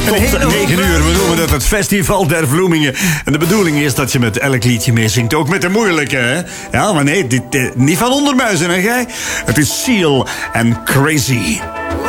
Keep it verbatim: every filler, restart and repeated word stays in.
tot negen uur. We noemen dat het Festival der Vloemingen. En de bedoeling is dat je met elk liedje meezingt. Ook met de moeilijke, hè? Ja, maar nee, dit, eh, niet van Ondermuizen, hè, gij? Het is Seal en Crazy.